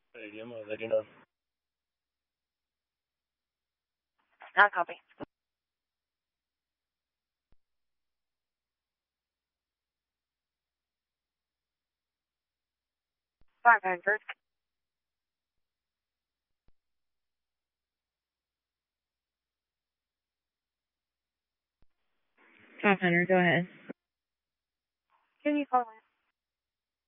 Stadium, I'll let you know. Not copy. 500. 500, go ahead. Can you call me?